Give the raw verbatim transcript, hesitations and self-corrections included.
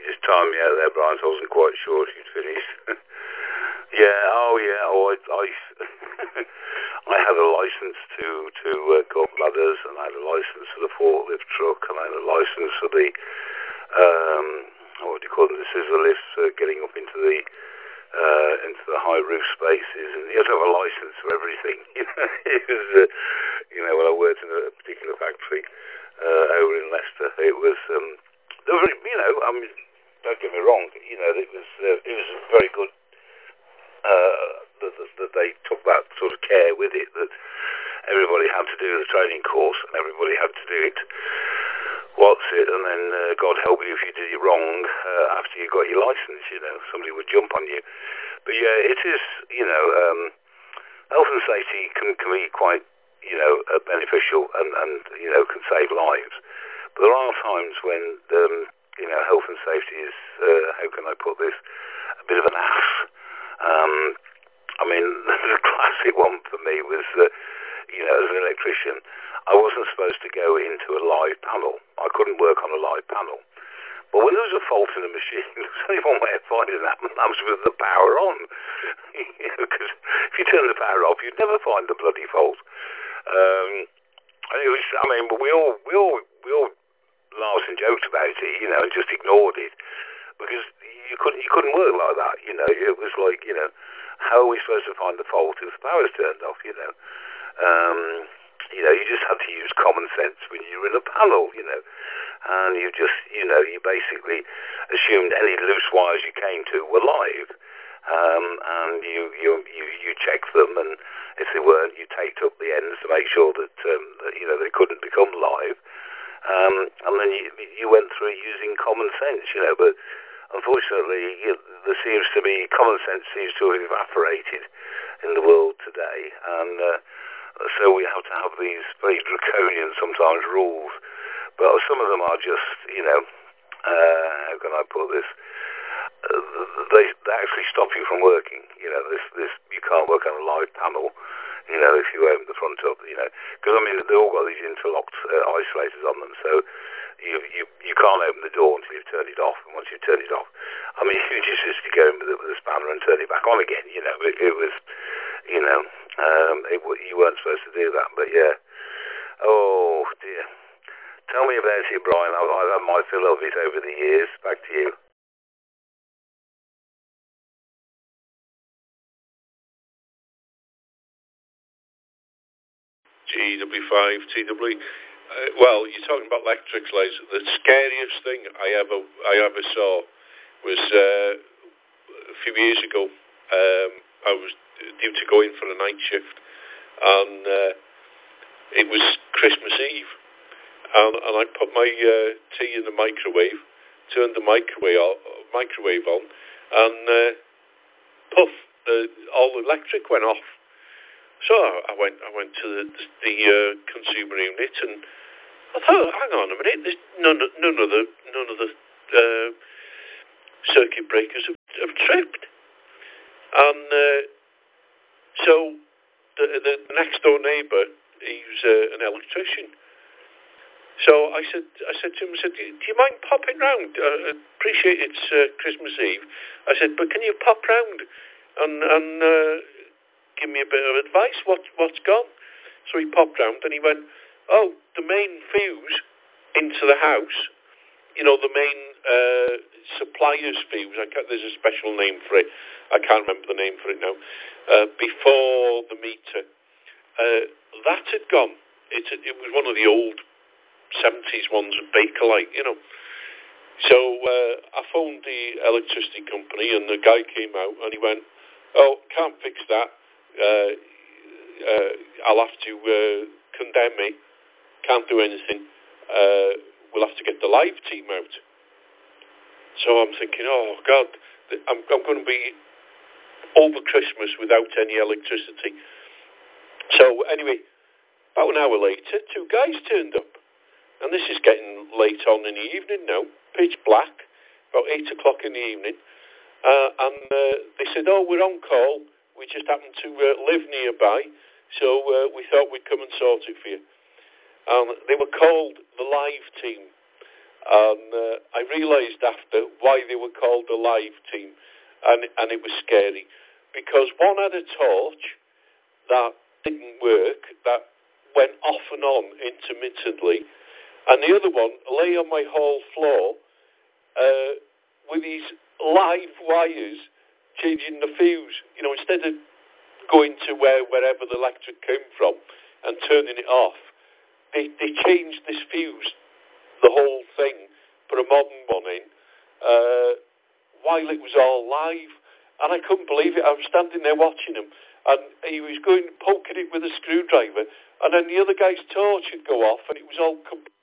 you just timed me out there, Brian, so I wasn't quite sure if you'd finished. yeah, oh yeah, oh, I, I, I had a license to, to uh, go up ladders, and I had a license for the forklift truck, and I had a license for the, um, what do you call them, the scissor lifts, uh, getting up into the, uh, into the high roof spaces, and you had to have a license for everything. You know, it was, uh, you know, when I worked in a particular factory, uh, over in Leicester, it was, um, they were, you know, I mean, don't get me wrong, you know, it was, uh, it was very good, uh, that, that, that they took that sort of care with it, that everybody had to do the training course, and everybody had to do it, what's it, and then, uh, God help you if you did it wrong, uh, after you got your license, you know, somebody would jump on you. But yeah, it is, you know, um, health and safety can, can be quite, you know, uh, beneficial and, and, you know, can save lives. But there are times when, um, you know, health and safety is, uh, how can I put this, a bit of an ass. Um, I mean, the classic one for me was, uh, you know, as an electrician, I wasn't supposed to go into a live panel. I couldn't work on a live panel. But when there was a fault in the machine, there was only one way of finding that, and that was with the power on. You know, because if you turn the power off, you'd never find the bloody fault. Um, and it was, I mean, but we all, we all, we all laughed and joked about it, you know, and just ignored it, because you couldn't, you couldn't work like that, you know. It was like, you know, how are we supposed to find the fault if the power's turned off, you know? Um, you know, you just had to use common sense when you were in a panel, you know. And you just, you know, you basically assumed any loose wires you came to were live, um, and you, you you you checked them, and if they weren't, you taped up the ends to make sure that, um, that you know, they couldn't become live, um, and then you you went through using common sense, you know. But unfortunately, you, there seems to be common sense seems to have evaporated in the world today, and uh, so we have to have these very draconian sometimes rules. But some of them are just, you know, uh, how can I put this? Uh, they, they actually stop you from working. You know, this, this you can't work on a live panel. You know, if you open the front up, you know, because I mean they all got these interlocked uh, isolators on them, so you you you can't open the door until you've turned it off. And once you've turned it off, I mean, you just used to go in with, with a spanner and turn it back on again. You know, it, it was, you know, um, it, you weren't supposed to do that. But yeah, oh dear. Tell me about it, Brian. I've, I've had my fill of it over the years. Back to you. G W five T W. Uh, well, you're talking about electrics lights. The scariest thing I ever I ever saw was uh, a few years ago. Um, I was due to go in for a night shift, and uh, it was Christmas Eve. And, and I put my uh, tea in the microwave, turned the microwave on, microwave on and uh, puff, the, all the electric went off. So I went, I went to the, the uh, consumer unit, and I thought, hang on a minute, there's none, none of the, none of the uh, circuit breakers have, have tripped. And uh, so the, the next door neighbour, he's uh, an electrician. So I said, I said to him, I said, do you mind popping round? I appreciate it's uh, Christmas Eve. I said, but can you pop round and, and uh, give me a bit of advice? What, what's gone? So he popped round and he went, oh, the main fuse into the house, you know, the main uh, supplier's fuse, I can't, there's a special name for it. I can't remember the name for it now. Uh, before the meter, uh, that had gone. It, it was one of the old seventies ones with Bakelite, you know. So uh, I phoned the electricity company, and the guy came out and he went, oh, can't fix that. Uh, uh, I'll have to uh, condemn me. Can't do anything. Uh, we'll have to get the live team out. So I'm thinking, oh, God, I'm, I'm going to be over Christmas without any electricity. So anyway, about an hour later, two guys turned up. And this is getting late on in the evening now, pitch black, about eight o'clock in the evening. Uh, and uh, they said, oh, we're on call. We just happen to uh, live nearby, so uh, we thought we'd come and sort it for you. And they were called the live team. And uh, I realised after why they were called the live team, and and it was scary because one had a torch that didn't work, that went off and on intermittently, and the other one lay on my hall floor uh, with these live wires changing the fuse. You know, instead of going to where wherever the electric came from and turning it off, they they changed this fuse, the whole thing, put a modern one in, uh, while it was all live. And I couldn't believe it. I was standing there watching him, and he was going, poking it with a screwdriver, and then the other guy's torch would go off, and it was all completely